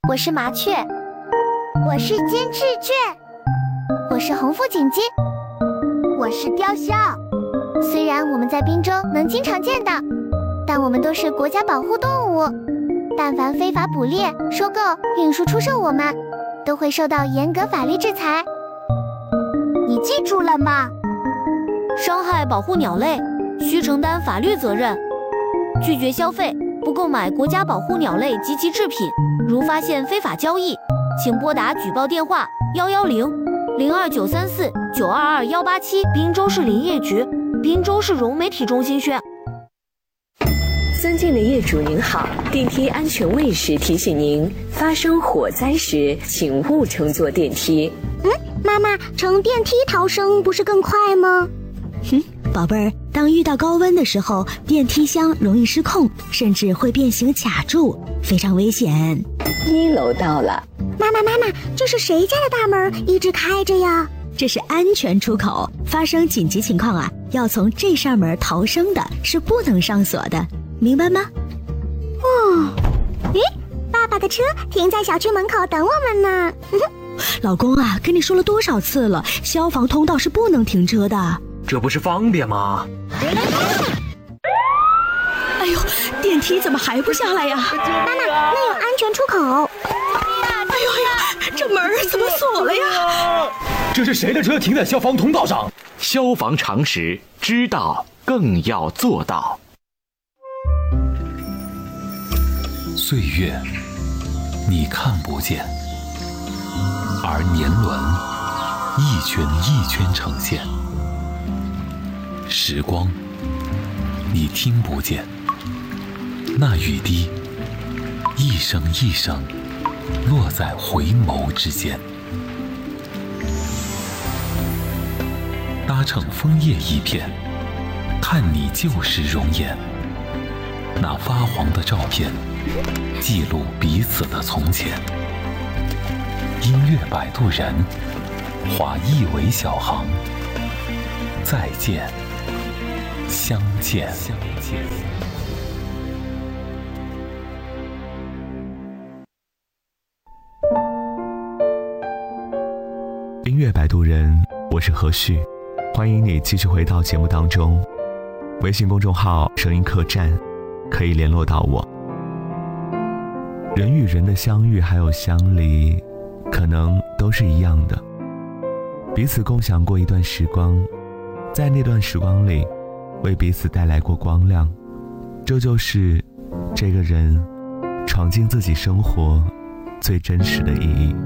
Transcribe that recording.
我是麻雀， 我是金翅雀， 我是红腹锦鸡， 我是雕鸮。 虽然我们在滨州能经常见到，但我们都是国家保护动物，但凡非法捕猎、收购、运输、出售我们，都会受到严格法律制裁。 你记住了吗？ 伤害保护鸟类，需承担法律责任。拒绝消费，不购买国家保护鸟类及其制品。如发现非法交易，请拨打举报电话110-02934-922-187。滨州市林业局、滨州市融媒体中心宣。 尊敬的业主您好，电梯安全卫士提醒您，发生火灾时请勿乘坐电梯。 妈妈，乘电梯逃生不是更快吗？ 宝贝儿，当遇到高温的时候，电梯箱容易失控，甚至会变形卡住，非常危险。 1楼到了。 妈妈，这是谁家的大门一直开着呀？ 这是安全出口，发生紧急情况啊，要从这扇门逃生的，是不能上锁的，明白吗？ 爸爸的车停在小区门口等我们呢。 老公啊，跟你说了多少次了，消防通道是不能停车的。 这不是方便吗？ 哎呦，电梯怎么还不下来呀？ 妈妈，那有安全出口。 哎呦，这门怎么锁了呀？ 这是谁的车停在消防通道上？ 消防常识，知道更要做到。 岁月你看不见，而年轮一圈一圈呈现。时光你听不见，那雨滴一声一声落在回眸之间。搭乘枫叶一片，看你旧时容颜。那发黄的照片，记录彼此的从前。音乐摆渡人，划一尾小航。再见，相见。 音乐摆渡人，我是何旭，欢迎你继续回到节目当中。微信公众号声音客栈可以联络到我。人与人的相遇还有相离，可能都是一样的，彼此共享过一段时光，在那段时光里为彼此带来过光亮，这就是这个人闯进自己生活最真实的意义。